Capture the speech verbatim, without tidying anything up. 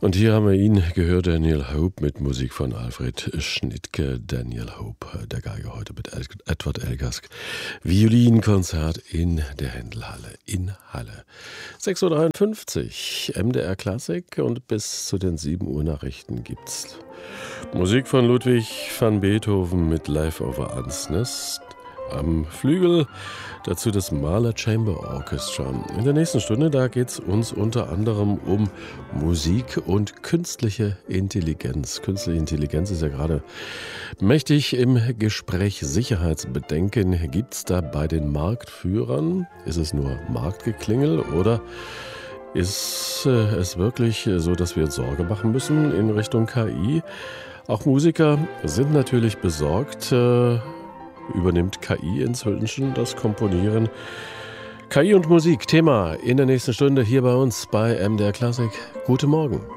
Und hier haben wir ihn gehört, Daniel Hope, mit Musik von Alfred Schnittke. Daniel Hope, der Geiger, heute mit Edward Elgask. Violinkonzert in der Händelhalle in Halle. sechs Uhr dreiundfünfzig, M D R Klassik, und bis zu den sieben Uhr Nachrichten gibt's Musik von Ludwig van Beethoven mit Live over Ansnest am Flügel, dazu das Mahler Chamber Orchestra. In der nächsten Stunde, da geht es uns unter anderem um Musik und künstliche Intelligenz. Künstliche Intelligenz ist ja gerade mächtig im Gespräch. Sicherheitsbedenken gibt es da bei den Marktführern? Ist es nur Marktgeklingel oder ist es wirklich so, dass wir uns Sorge machen müssen in Richtung K I? Auch Musiker sind natürlich besorgt. Übernimmt K I inzwischen das Komponieren? K I und Musik, Thema in der nächsten Stunde hier bei uns bei M D R Klassik. Guten Morgen.